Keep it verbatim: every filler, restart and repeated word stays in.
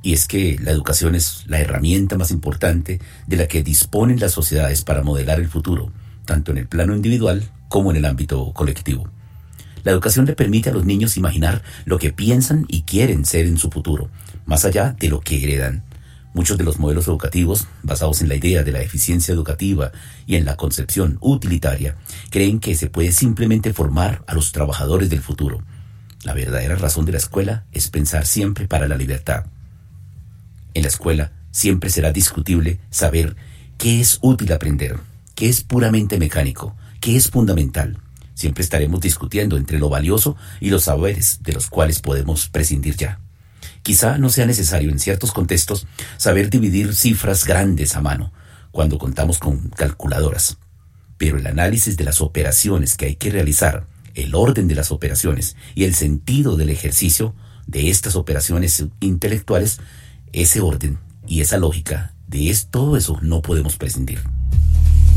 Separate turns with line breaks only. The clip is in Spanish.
Y es que la educación es la herramienta más importante de la que disponen las sociedades para modelar el futuro, tanto en el plano individual como en el ámbito colectivo. La educación le permite a los niños imaginar lo que piensan y quieren ser en su futuro, más allá de lo que heredan. Muchos de los modelos educativos, basados en la idea de la eficiencia educativa y en la concepción utilitaria, creen que se puede simplemente formar a los trabajadores del futuro. La verdadera razón de la escuela es pensar siempre para la libertad. En la escuela siempre será discutible saber qué es útil aprender, qué es puramente mecánico, qué es fundamental. Siempre estaremos discutiendo entre lo valioso y los saberes de los cuales podemos prescindir ya. Quizá no sea necesario en ciertos contextos saber dividir cifras grandes a mano cuando contamos con calculadoras, pero el análisis de las operaciones que hay que realizar, el orden de las operaciones y el sentido del ejercicio de estas operaciones intelectuales, ese orden y esa lógica, de es, todo eso no podemos prescindir.